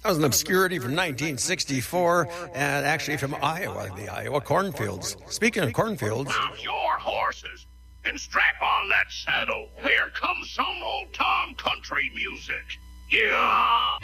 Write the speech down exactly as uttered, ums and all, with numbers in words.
That was an obscurity from nineteen sixty-four, and actually from Iowa, the Iowa cornfields. Speaking of cornfields... Mount your horses and strap on that saddle. Here comes some old-time country music. Yeah!